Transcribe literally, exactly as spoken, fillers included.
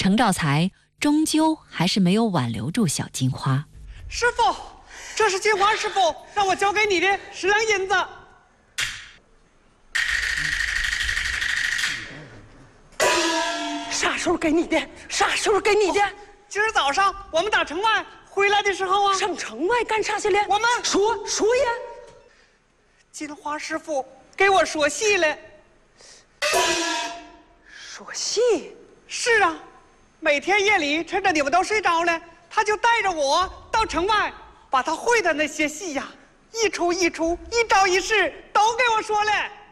程兆才终究还是没有挽留住小金花。 师傅，这是金花师傅让我交给你的十两银子。 啥时候给你的？啥时候给你的？哦、 今儿早上我们打城外回来的时候啊。 上城外干啥去了？ 我们说说呀。 金花师傅给我说戏了。 说戏？ 是啊，每天夜里趁着你们都睡着了，他就带着我到城外，把他会的那些戏呀，一出一出，一招一式都给我说了。